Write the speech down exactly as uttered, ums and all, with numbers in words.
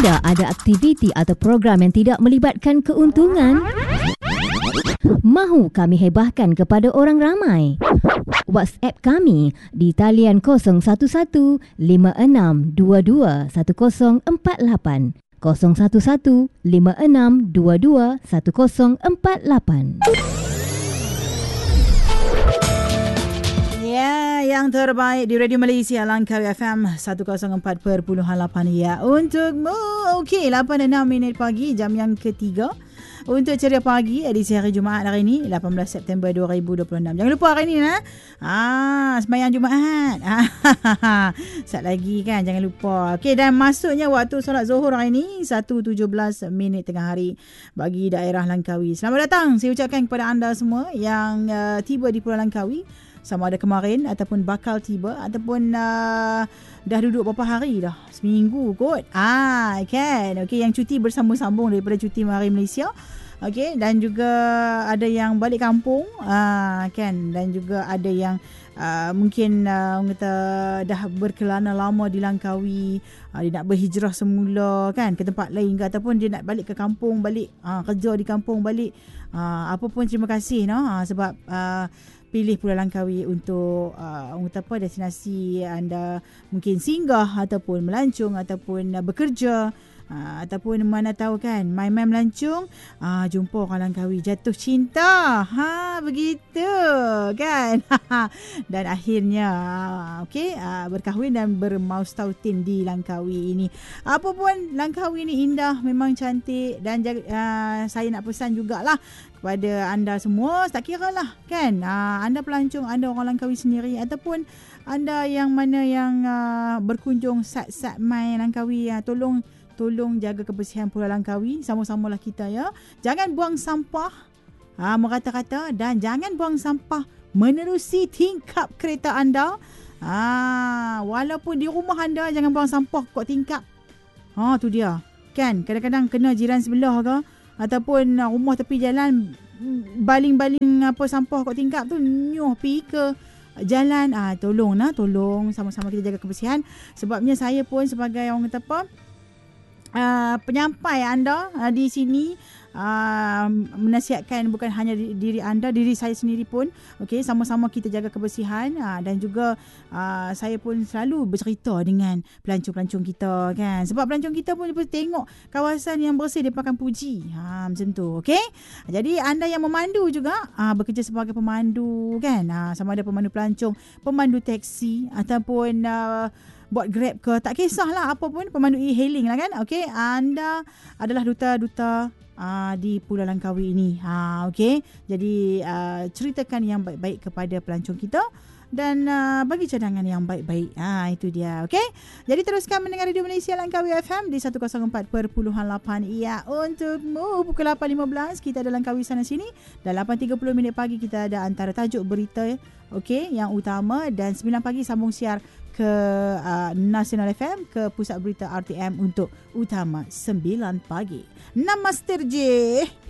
anda ada aktiviti atau program yang tidak melibatkan keuntungan? Mahu kami hebahkan kepada orang ramai? WhatsApp kami di talian kosong satu satu lima enam dua dua satu kosong empat lapan kosong satu satu lima enam dua dua satu kosong empat lapan. Ya, yang terbaik di Radio Malaysia Langkawi F M seratus empat perpuluhan lapan ya untukmu. Okey, lapan dan enam minit pagi, jam yang ketiga untuk Ceria Pagi edisi hari Jumaat hari ini lapan belas September dua ribu dua puluh enam. Jangan lupa hari ini nah. Ah, sembahyang Jumaat. Ah, sat lagi kan, jangan lupa. Okey, dan masuknya waktu solat Zuhur hari ini satu tujuh belas minit tengah hari bagi daerah Langkawi. Selamat datang saya ucapkan kepada anda semua yang uh, tiba di Pulau Langkawi, sama ada kemarin ataupun bakal tiba ataupun uh, dah duduk berapa hari dah, seminggu kot. Ah, kan. Okey, yang cuti bersambung-sambung daripada cuti Hari Malaysia. Okey, dan juga ada yang balik kampung, ah, kan, dan juga ada yang uh, mungkin uh, orang kata dah berkelana lama di Langkawi, uh, dia nak berhijrah semula kan ke tempat lain ke, ataupun dia nak balik ke kampung, balik uh, kerja di kampung balik. Uh, apa pun terima kasih no uh, sebab uh, pilih Pulau Langkawi untuk uh, orang kata apa, destinasi anda mungkin singgah ataupun melancong ataupun uh, bekerja. Uh, ataupun mana tahu kan, main-main melancong, uh, jumpa orang Langkawi, jatuh cinta, ha, begitu kan. Dan akhirnya okey, uh, berkahwin dan bermaustautin di Langkawi ini. Apa pun, Langkawi ini indah, memang cantik. Dan uh, saya nak pesan jugalah kepada anda semua, tak kira lah kan, uh, anda pelancong, anda orang Langkawi sendiri, ataupun anda yang mana yang uh, berkunjung sat-sat main Langkawi, uh, tolong Tolong jaga kebersihan Pulau Langkawi. Sama-samalah kita ya. Jangan buang sampah ha, merata-rata, dan jangan buang sampah menerusi tingkap kereta anda. Ha, walaupun di rumah anda, jangan buang sampah kat tingkap. Ha, tu dia. Kan, kadang-kadang kena jiran sebelah ke, ataupun rumah tepi jalan, baling-baling apa sampah kat tingkap tu, nyuh pi ke jalan. Ah, tolong nah, tolong sama-sama kita jaga kebersihan. Sebabnya saya pun sebagai orang kata apa, Uh, penyampai anda uh, di sini, uh, menasihatkan bukan hanya diri anda, diri saya sendiri pun. Okey, sama-sama kita jaga kebersihan, uh, dan juga uh, saya pun selalu bercerita dengan pelancong-pelancong kita kan, sebab pelancong kita pun tengok kawasan yang bersih, dia akan puji, ha, macam tu. Okey, jadi anda yang memandu juga, uh, bekerja sebagai pemandu kan, uh, sama ada pemandu pelancong, pemandu teksi, ataupun uh, buat Grab ke, tak kisahlah apa pun, pemandu e-hailing lah kan. Okey, anda adalah duta-duta uh, di Pulau Langkawi ini. Ha, okey, jadi uh, ceritakan yang baik-baik kepada pelancong kita dan uh, bagi cadangan yang baik-baik. Ha, itu dia. Okey, jadi teruskan mendengar Radio Malaysia Langkawi F M di seratus empat perpuluhan lapan. Ya, untukmu pukul lapan lima belas kita ada Langkawi sana sini, dan lapan tiga puluh minit pagi kita ada antara tajuk berita, okey, yang utama, dan sembilan pagi sambung siar ke uh, Nasional F M, ke Pusat Berita R T M untuk utama sembilan pagi. Namaste je.